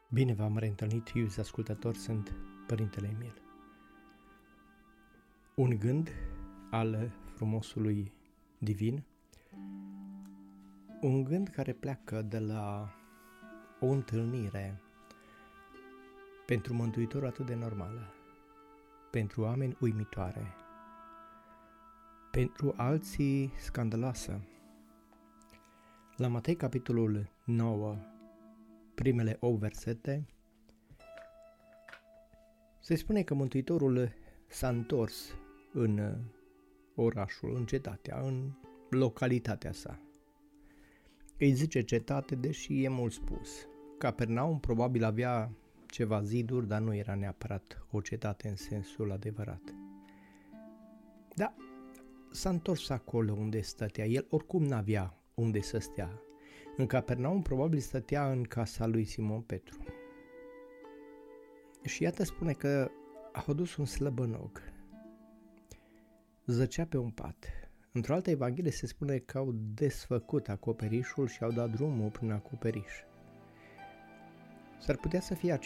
Bine v-am reîntâlnit, iubiți ascultători, sunt Părintele Emil. Un gând al frumosului divin, un gând care pleacă de la o întâlnire pentru Mântuitorul atât de normală, pentru oameni uimitoare, pentru alții scandaloasă. La Matei, capitolul 9, primele 8 versete, se spune că Mântuitorul s-a întors în orașul, în cetatea, în localitatea sa. Îi zice cetate, deși e mult spus. Capernaum probabil avea ceva ziduri, dar nu era neapărat o cetate în sensul adevărat. Da, s-a întors acolo unde stătea. El oricum n-avea unde să stea. În Capernaum probabil stătea în casa lui Simon Petru. Și iată spune că a adus un slăbănog. Zăcea pe un pat. Într-o altă evanghelie se spune că au desfăcut acoperișul și au dat drumul prin acoperiș. S-ar putea să fie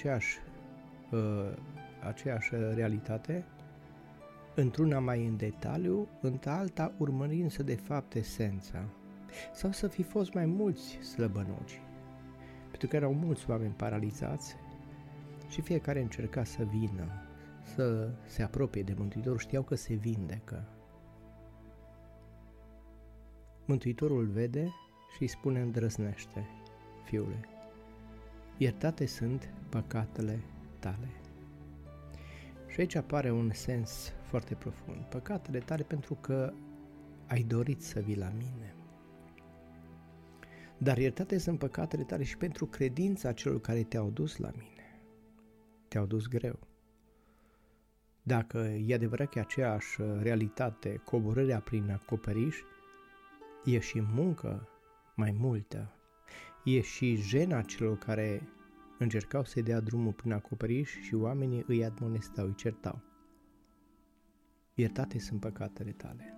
aceeași realitate, într-una mai în detaliu, într-alta urmărindu-se de fapt esența. Sau să fi fost mai mulți slăbănogi, pentru că erau mulți oameni paralizați și fiecare încerca să vină, să se apropie de Mântuitor, știau că se vindecă. Mântuitorul vede și îi spune: îndrăznește, fiule, iertate sunt păcatele tale. Și aici apare un sens foarte profund. Păcatele tale pentru că ai dorit să vii la mine. Dar iertate sunt păcatele tale și pentru credința celor care te-au dus la mine. Te-au dus greu. Dacă e adevărat că e aceeași realitate, coborârea prin acoperiș, e și muncă mai multă. E și jena celor care încercau să-i dea drumul prin acoperiș și oamenii îi admonestau, îi certau. Iertate sunt păcatele tale.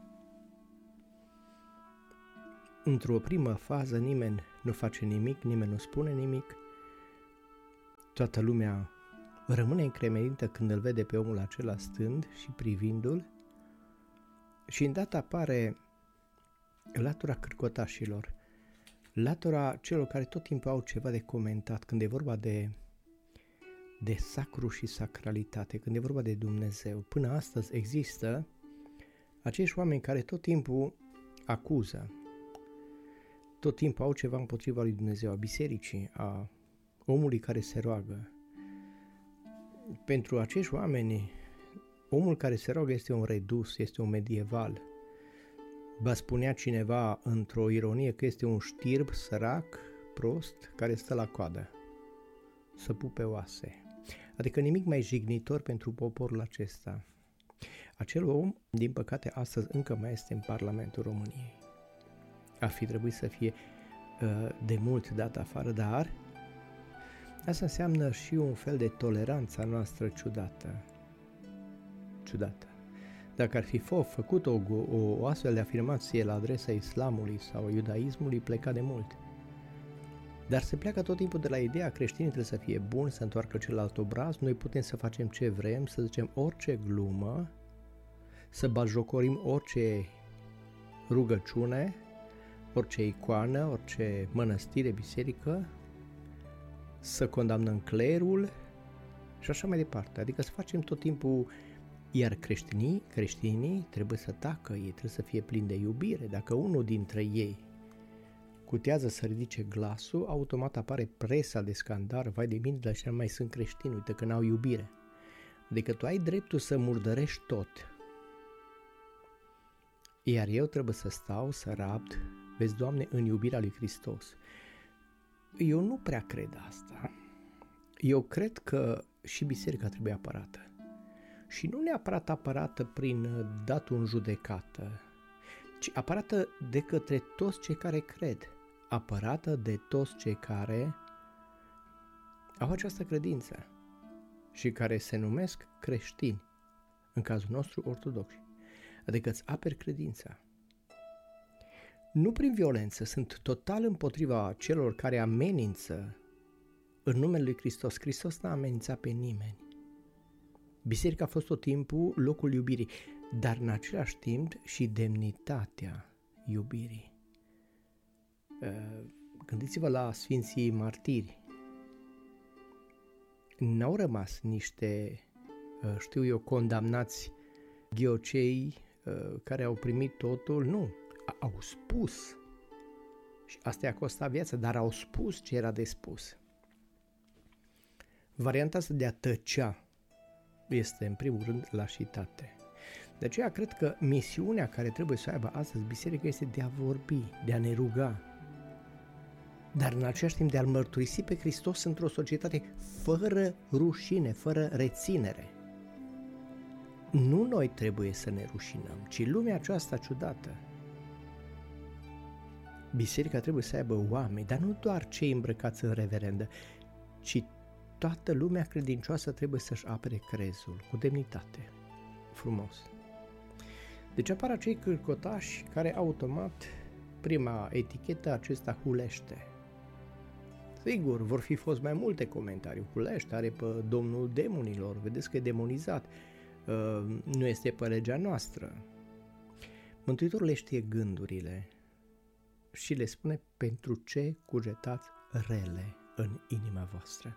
Într-o primă fază nimeni nu face nimic, nimeni nu spune nimic, toată lumea rămâne încremenită când îl vede pe omul acela stând și privindu-l și îndată apare latura cârcotașilor, latura celor care tot timpul au ceva de comentat când e vorba de sacru și sacralitate, când e vorba de Dumnezeu. Până astăzi există acești oameni care tot timpul acuză, tot timpul au ceva împotriva lui Dumnezeu, a bisericii, a omului care se roagă. Pentru acești oameni, omul care se roagă este un redus, este un medieval. Va spunea cineva într-o ironie că este un știrb sărac, prost, care stă la coadă, să pupe oase. Adică nimic mai jignitor pentru poporul acesta. Acel om, din păcate, astăzi încă mai este în Parlamentul României. Ar fi trebuit să fie de mult dat afară, dar asta înseamnă și un fel de toleranță noastră ciudată. Dacă ar fi făcut o astfel de afirmație la adresa islamului sau iudaismului, pleca de mult. Dar se pleacă tot timpul de la ideea că creștinii trebuie să fie buni, să întoarcă celălalt obraz, noi putem să facem ce vrem, să zicem orice glumă, să batjocorim orice rugăciune, orice icoană, orice mănăstire, biserică, să condamnăm clerul și așa mai departe. Adică să facem tot timpul, iar creștinii trebuie să tacă, ei trebuie să fie plini de iubire. Dacă unul dintre ei cutează să ridice glasul, automat apare presa de scandal, vai de mine, dar nu mai sunt creștini, uite că n-au iubire. Adică tu ai dreptul să murdărești tot. Iar eu trebuie să stau, să rabd, vezi, Doamne, în iubirea lui Hristos. Eu nu prea cred asta. Eu cred că și biserica trebuie apărată. Și nu neapărat apărată prin datul în judecată, ci apărată de către toți cei care cred. Apărată de toți cei care au această credință și care se numesc creștini, în cazul nostru ortodoxi. Adică îți aperi credința. Nu prin violență, sunt total împotriva celor care amenință în numele lui Hristos. Hristos n-a amenințat pe nimeni. Biserica a fost tot timpul locul iubirii, dar în același timp și demnitatea iubirii. Gândiți-vă la Sfinții Martiri. N-au rămas niște, condamnați ghiocei care au primit totul, nu, au spus. Și asta i-a costat viața, dar au spus ce era de spus. Varianta asta de a tăcea este, în primul rând, lașitate. De aceea cred că misiunea care trebuie să o aibă astăzi biserica este de a vorbi, de a ne ruga, dar în același timp de a-L mărturisi pe Hristos într-o societate fără rușine, fără reținere. Nu noi trebuie să ne rușinăm, ci lumea aceasta ciudată. Biserica trebuie să aibă oameni, dar nu doar cei îmbrăcați în reverendă, ci toată lumea credincioasă trebuie să-și apere crezul cu demnitate. Frumos. Deci apar acei cârcotași care automat, prima etichetă, acesta hulește. Sigur, vor fi fost mai multe comentarii. Hulește, are pe domnul demonilor, vedeți că e demonizat, nu este pe legea noastră. Mântuitorul le știe gândurile și le spune pentru ce cugetați rele în inima voastră.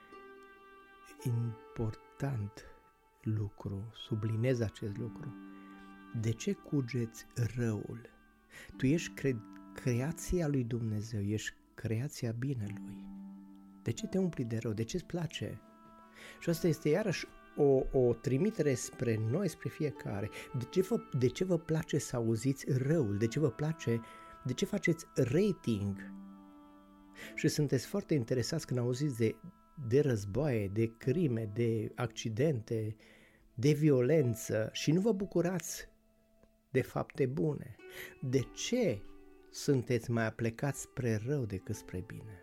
Important lucru, sublinez acest lucru. De ce cugeți răul? Tu ești creația lui Dumnezeu, ești creația binelui. De ce te umpli de rău? De ce îți place? Și asta este iarăși o trimitere spre noi, spre fiecare. De ce vă place să auziți răul? De ce faceți rating? Și sunteți foarte interesați când auziți de războaie, de crime, de accidente, de violență și nu vă bucurați de fapte bune. De ce sunteți mai aplecați spre rău decât spre bine?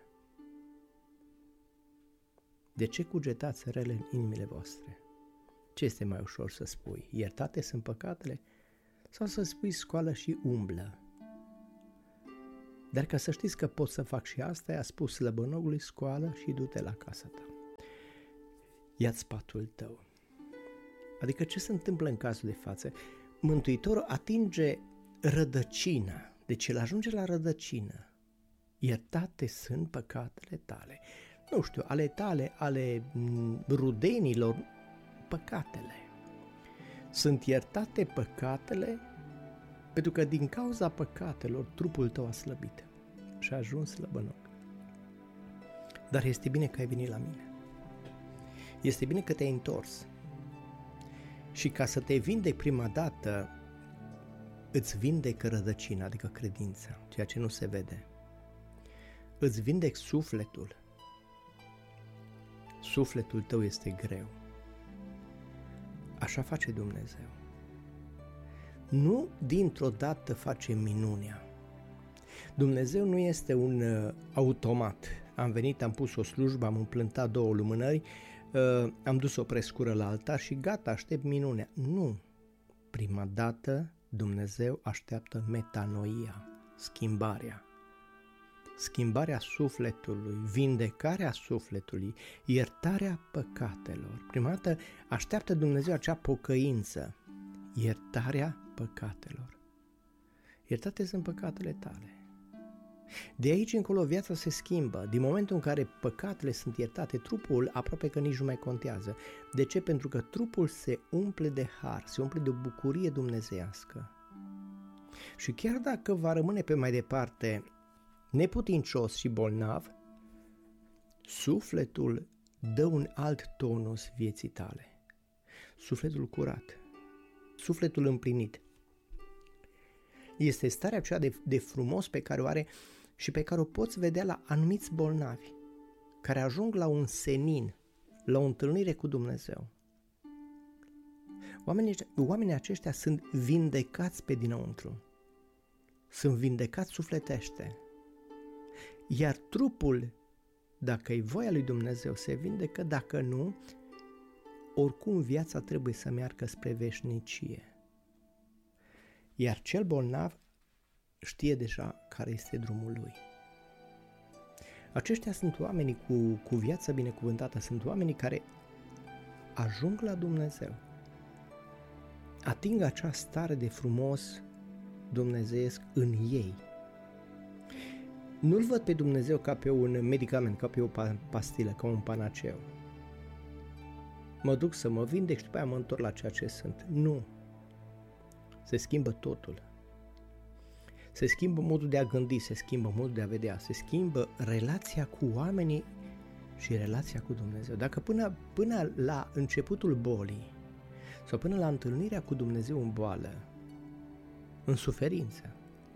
De ce cugetați rele în inimile voastre? Ce este mai ușor să spui? Iertate sunt păcatele? Sau să spui scoală și umblă? Dar ca să știți că pot să fac și asta, i-a spus slăbănogului, scoală și du-te la casa ta. Ia-ți patul tău. Adică ce se întâmplă în cazul de față? Mântuitorul atinge rădăcina, deci el ajunge la rădăcină. Iertate sunt păcatele tale. Nu știu, ale tale, ale rudenilor, păcatele. Sunt iertate păcatele pentru că din cauza păcatelor trupul tău a slăbit și a ajuns slăbănoc. Dar este bine că ai venit la mine. Este bine că te-ai întors. Și ca să te vindec prima dată, îți vindec rădăcina, adică credința, ceea ce nu se vede. Îți vindec sufletul. Sufletul tău este greu. Așa face Dumnezeu. Nu dintr-o dată face minunea. Dumnezeu nu este un automat. Am venit, am pus o slujbă, am împlântat 2 lumânări, am dus o prescură la altar și gata, aștept minunea. Nu. Prima dată Dumnezeu așteaptă metanoia, schimbarea. Schimbarea sufletului, vindecarea sufletului, iertarea păcatelor. Prima dată așteaptă Dumnezeu acea pocăință, iertarea păcatelor. Iertate sunt păcatele tale. De aici încolo viața se schimbă. Din momentul în care păcatele sunt iertate, trupul aproape că nici nu mai contează. De ce? Pentru că trupul se umple de har, se umple de o bucurie dumnezeiască. Și chiar dacă va rămâne pe mai departe neputincios și bolnav, sufletul dă un alt tonus vieții tale. Sufletul curat, sufletul împlinit. Este starea aceea de frumos pe care o are și pe care o poți vedea la anumiți bolnavi care ajung la un la o întâlnire cu Dumnezeu. Oamenii aceștia sunt vindecați pe dinăuntru, sunt vindecați sufletește, iar trupul, dacă e voia lui Dumnezeu, se vindecă, dacă nu, oricum viața trebuie să meargă spre veșnicie. Iar cel bolnav știe deja care este drumul lui. Aceștia sunt oamenii cu viața binecuvântată, sunt oamenii care ajung la Dumnezeu, ating acea stare de frumos dumnezeiesc în ei. Nu-L văd pe Dumnezeu ca pe un medicament, ca pe o pastilă, ca un panaceu. Mă duc să mă vindec și după aia mă întorc la ceea ce sunt. Nu. Se schimbă totul. Se schimbă modul de a gândi, se schimbă modul de a vedea, se schimbă relația cu oamenii și relația cu Dumnezeu. Dacă până la începutul bolii sau până la întâlnirea cu Dumnezeu în boală, în suferință,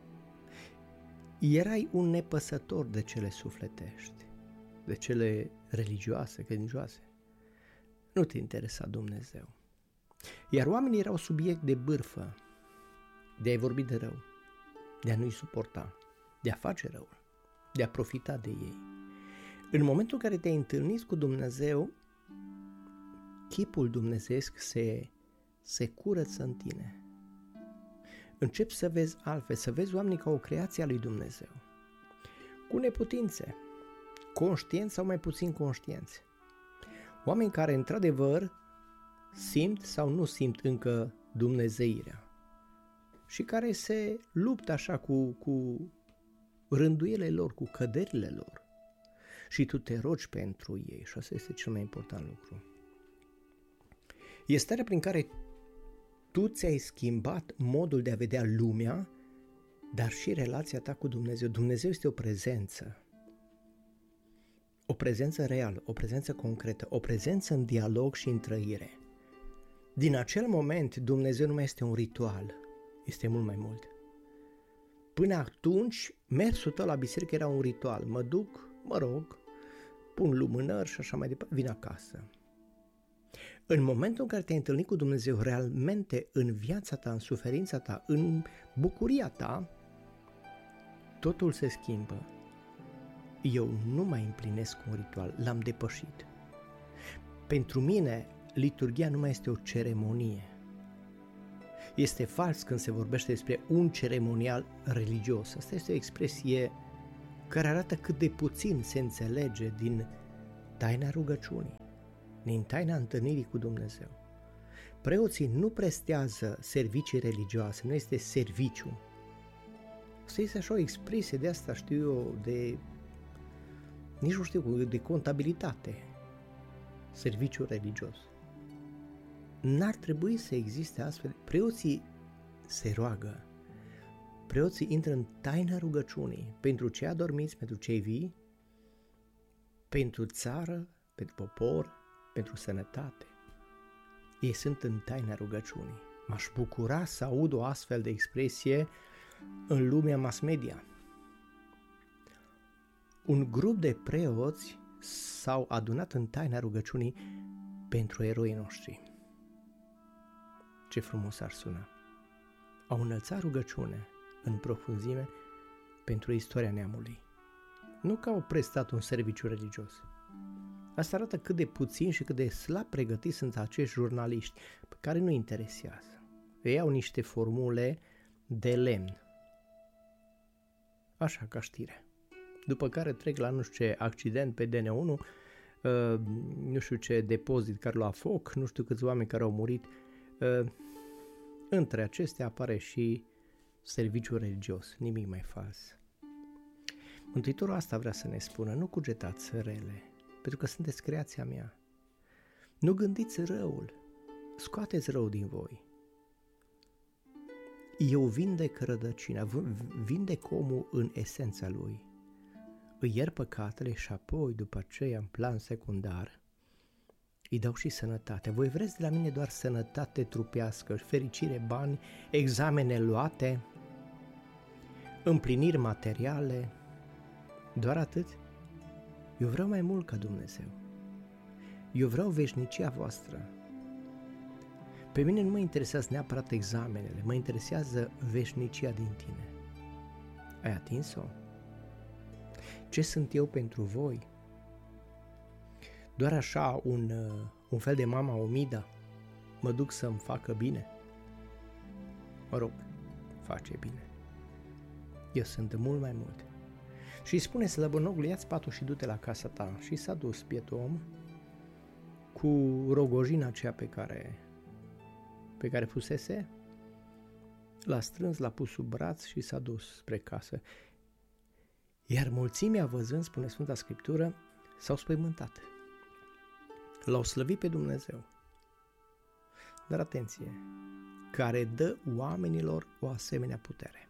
erai un nepăsător de cele sufletești, de cele religioase, credincioase, nu te interesa Dumnezeu. Iar oamenii erau subiect de bârfă, de a-i vorbi de rău, de a nu-i suporta, de a face rău, de a profita de ei. În momentul în care te-ai întâlnit cu Dumnezeu, chipul dumnezeiesc se curăță în tine. Începi să vezi altfel, să vezi oamenii ca o creație a lui Dumnezeu, cu neputințe, conștienți sau mai puțin conștienți. Oameni care într-adevăr simt sau nu simt încă dumnezeirea și care se luptă așa cu rânduielile lor, cu căderile lor și tu te rogi pentru ei și asta este cel mai important lucru. Este starea prin care tu ți-ai schimbat modul de a vedea lumea, dar și relația ta cu Dumnezeu. Dumnezeu este o prezență reală, o prezență concretă, o prezență în dialog și în trăire. Din acel moment, Dumnezeu nu mai este un ritual, este mult mai mult. Până atunci, mersul tău la biserică era un ritual. Mă duc, mă rog, pun lumânări și așa mai departe, vin acasă. În momentul în care te-ai întâlnit cu Dumnezeu realmente în viața ta, în suferința ta, în bucuria ta, totul se schimbă. Eu nu mai împlinesc un ritual, l-am depășit. Pentru mine, liturghia nu mai este o ceremonie. Este fals când se vorbește despre un ceremonial religios. Asta este o expresie care arată cât de puțin se înțelege din taina rugăciunii, din taina întâlnirii cu Dumnezeu. Preoții nu prestează servicii religioase, nu este serviciu. Asta este așa o expresie de asta, știu eu, nici nu știu, de contabilitate. Serviciu religios. N-ar trebui să existe astfel. Preoții se roagă. Preoții intră în taina rugăciunii pentru cei adormiți, pentru cei vii, pentru țară, pentru popor, pentru sănătate. Ei sunt în taina rugăciunii. M-aș bucura să aud o astfel de expresie în lumea mass media. Un grup de preoți s-au adunat în taina rugăciunii pentru eroii noștri. Ce frumos ar suna! Au înălțat rugăciune în profunzime pentru istoria neamului. Nu că au prestat un serviciu religios. Asta arată cât de puțin și cât de slab pregătiți sunt acești jurnaliști pe care nu interesează. Ei au niște formule de lemn. Așa ca știre. După care trec la nu știu ce accident pe DN1, nu știu ce depozit care lua foc, nu știu câți oameni care au murit. Între acestea apare și serviciul religios, nimic mai fals. Mântuitorul asta vrea să ne spună, nu cugetați rele, pentru că sunteți creația mea. Nu gândiți răul, scoateți răul din voi. Eu vindec rădăcina, vindec omul în esența lui. Îi iert păcatele și apoi, după aceea, în plan secundar, îi dau și sănătate. Voi vreți de la mine doar sănătate trupească, fericire, bani, examene luate, împliniri materiale, doar atât? Eu vreau mai mult ca Dumnezeu. Eu vreau veșnicia voastră. Pe mine nu mă interesează neapărat examenele, mă interesează veșnicia din tine. Ai atins-o? Ce sunt eu pentru voi? Doar așa un fel de mama Omida, mă duc să-mi facă bine? Mă rog, face bine. Eu sunt mult mai mult. Și îi spune slăbănogului, ia-ți patul și du-te la casa ta. Și s-a dus bietul om cu rogojina aceea pe care fusese, l-a strâns, l-a pus sub braț și s-a dus spre casă. Iar mulțimea, văzând, spune Sfânta Scriptură, s-au spăimântat. L-au slăvit pe Dumnezeu. Dar atenție, care dă oamenilor o asemenea putere.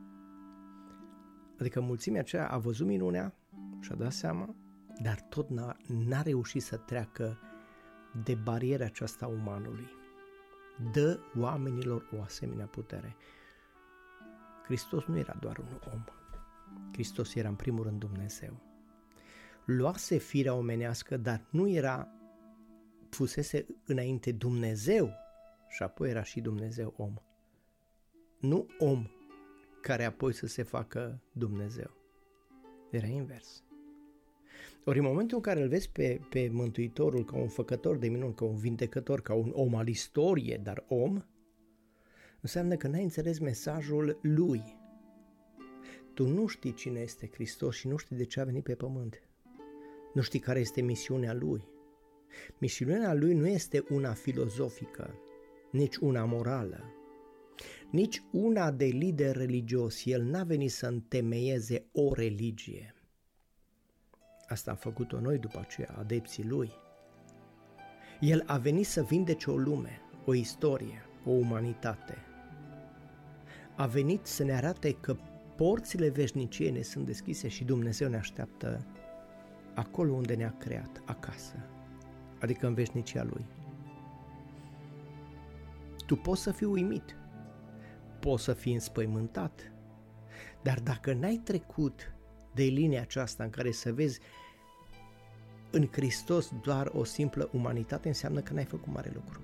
Adică mulțimea aceea a văzut minunea și-a dat seama, dar tot n-a reușit să treacă de bariera aceasta a umanului. Dă oamenilor o asemenea putere. Hristos nu era doar un om. Hristos era în primul rând Dumnezeu. Luase firea omenească, dar fusese înainte Dumnezeu și apoi era și Dumnezeu om. Nu om care apoi să se facă Dumnezeu. Era invers. Ori în momentul în care îl vezi pe Mântuitorul ca un făcător de minuni, ca un vindecător, ca un om al istoriei, dar om, înseamnă că n-ai înțeles mesajul lui. Tu nu știi cine este Hristos și nu știi de ce a venit pe pământ. Nu știi care este misiunea lui. Misiunea lui nu este una filozofică, nici una morală, nici una de lider religios. El n-a venit să întemeieze o religie. Asta am făcut-o noi după aceea, adepții lui. El a venit să vindece o lume, o istorie, o umanitate. A venit să ne arate că porțile veșniciei ne sunt deschise și Dumnezeu ne așteaptă acolo unde ne-a creat, acasă, adică în veșnicia Lui. Tu poți să fii uimit, poți să fii înspăimântat, dar dacă n-ai trecut de linia aceasta în care să vezi în Hristos doar o simplă umanitate, înseamnă că n-ai făcut mare lucru.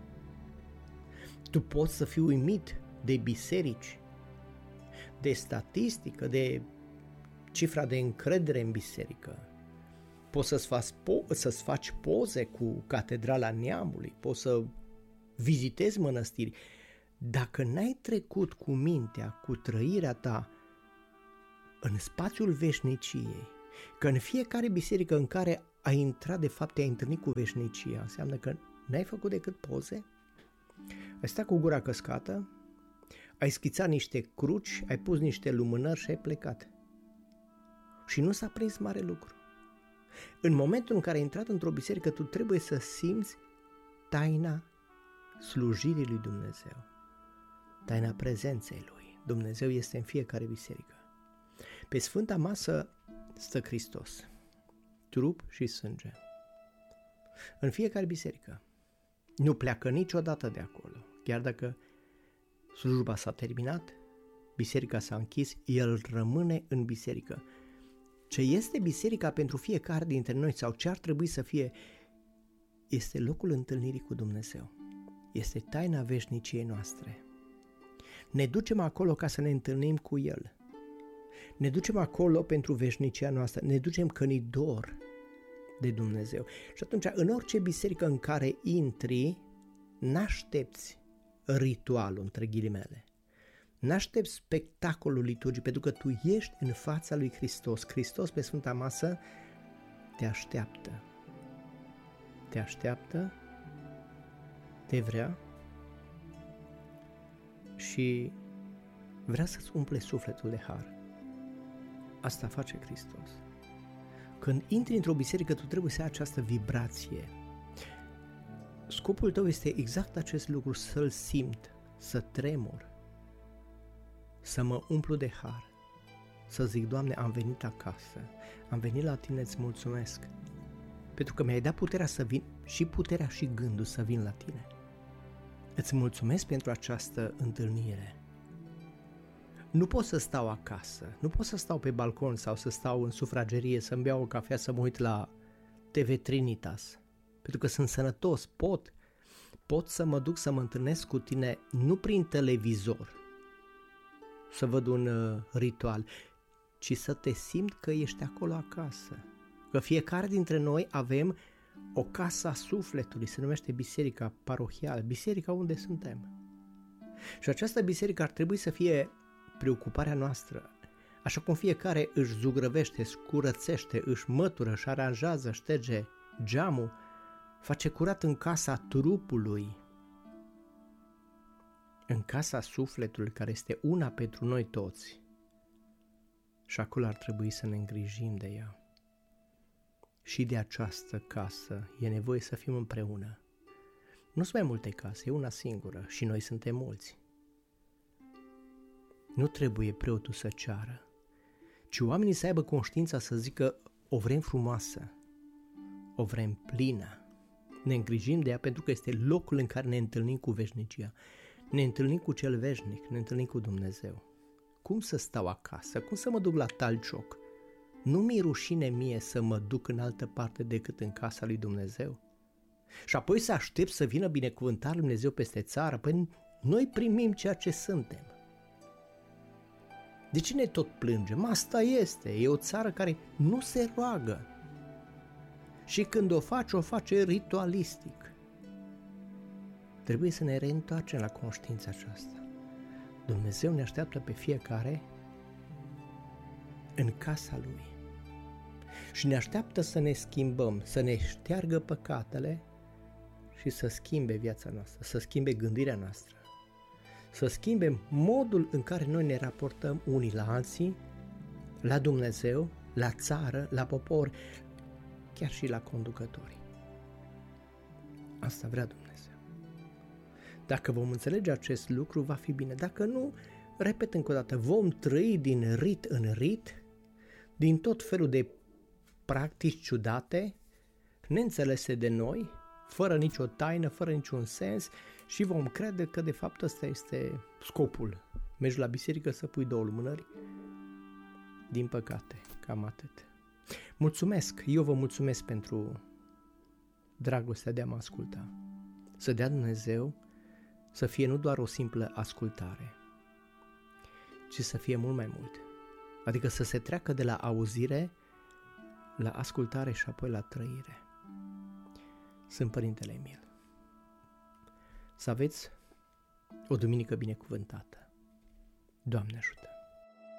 Tu poți să fii uimit de biserici, de statistică, de cifra de încredere în biserică. Poți să-ți faci poze cu Catedrala Neamului, poți să vizitezi mănăstiri. Dacă n-ai trecut cu mintea, cu trăirea ta în spațiul veșniciei, că în fiecare biserică în care ai intrat, de fapt te-ai întâlnit cu veșnicia, înseamnă că n-ai făcut decât poze, ai stat cu gura căscată, ai schițat niște cruci, ai pus niște lumânări și ai plecat. Și nu s-a prins mare lucru. În momentul în care ai intrat într-o biserică, tu trebuie să simți taina slujirii lui Dumnezeu, taina prezenței lui. Dumnezeu este în fiecare biserică. Pe Sfânta Masă stă Hristos, trup și sânge. În fiecare biserică. Nu pleacă niciodată de acolo. Chiar dacă slujba s-a terminat, biserica s-a închis, el rămâne în biserică. Ce este biserica pentru fiecare dintre noi sau ce ar trebui să fie, este locul întâlnirii cu Dumnezeu. Este taina veșniciei noastre. Ne ducem acolo ca să ne întâlnim cu El. Ne ducem acolo pentru veșnicia noastră, ne ducem că ni dor de Dumnezeu. Și atunci, în orice biserică în care intri, n-aștepți ritualul, între ghilimele. N-aștepți spectacolul liturgic, pentru că tu ești în fața lui Hristos. Hristos pe Sfânta Masă te așteaptă. Te așteaptă, te vrea și vrea să-ți umple sufletul de har. Asta face Hristos. Când intri într-o biserică, tu trebuie să ai această vibrație. Scopul tău este exact acest lucru, să-l simt, să tremur, să mă umplu de har, să zic, Doamne, am venit acasă, am venit la Tine, îți mulțumesc, pentru că mi-ai dat puterea să vin, și puterea și gândul să vin la Tine. Îți mulțumesc pentru această întâlnire. Nu pot să stau acasă, nu pot să stau pe balcon sau să stau în sufragerie, să-mi beau o cafea, să mă uit la TV Trinitas, pentru că sunt sănătos, pot să mă duc să mă întâlnesc cu Tine nu prin televizor, să văd un ritual, ci să te simt că ești acolo acasă. Că fiecare dintre noi avem o casă a sufletului, se numește biserica parohială, biserica unde suntem. Și această biserică ar trebui să fie preocuparea noastră. Așa cum fiecare își zugrăvește, își curățește, își mătură, își aranjează, șterge geamul, face curat în casa trupului, în casa sufletului, care este una pentru noi toți. Și acolo ar trebui să ne îngrijim de ea. Și de această casă e nevoie să fim împreună. Nu sunt mai multe case, e una singură și noi suntem mulți. Nu trebuie preotul să ceară, ci oamenii să aibă conștiința să zică: o vrem frumoasă, o vrem plină. Ne îngrijim de ea pentru că este locul în care ne întâlnim cu veșnicia. Ne întâlnim cu cel veșnic, ne întâlnim cu Dumnezeu. Cum să stau acasă? Cum să mă duc la Talcioc? Nu mi-e rușine mie să mă duc în altă parte decât în casa lui Dumnezeu? Și apoi să aștept să vină binecuvântarea lui Dumnezeu peste țară? Păi noi primim ceea ce suntem. De ce ne tot plângem? Asta este. E o țară care nu se roagă. Și când o face ritualistic. Trebuie să ne reîntoarcem la conștiința aceasta. Dumnezeu ne așteaptă pe fiecare în casa Lui. Și ne așteaptă să ne schimbăm, să ne șteargă păcatele și să schimbe viața noastră, să schimbe gândirea noastră, să schimbe modul în care noi ne raportăm unii la alții, la Dumnezeu, la țară, la popor, chiar și la conducători. Asta vrea Dumnezeu. Dacă vom înțelege acest lucru, va fi bine. Dacă nu, repet încă o dată, vom trăi din rit în rit, din tot felul de practici ciudate, neînțelese de noi, fără nicio taină, fără niciun sens, și vom crede că de fapt ăsta este scopul. Mergi la biserică să pui 2 lumânări? Din păcate, cam atât. Mulțumesc, eu vă mulțumesc pentru dragostea de a mă asculta. Să dea Dumnezeu să fie nu doar o simplă ascultare, ci să fie mult mai mult. Adică să se treacă de la auzire la ascultare și apoi la trăire. Sunt Părintele Emil. Să aveți o duminică binecuvântată. Doamne ajută!